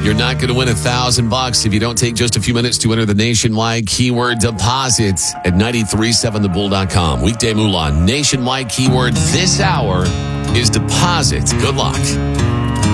You're not going to win $1,000 if you don't take just a few minutes to enter the nationwide keyword deposit at 937thebull.com. Weekday Moolah, nationwide keyword this hour is deposit. Good luck.